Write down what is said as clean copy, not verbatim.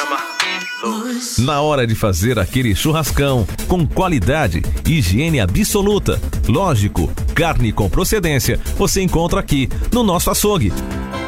chama Luz. Na hora de fazer aquele churrascão, com qualidade, higiene absoluta, lógico, carne com procedência, você encontra aqui no nosso açougue.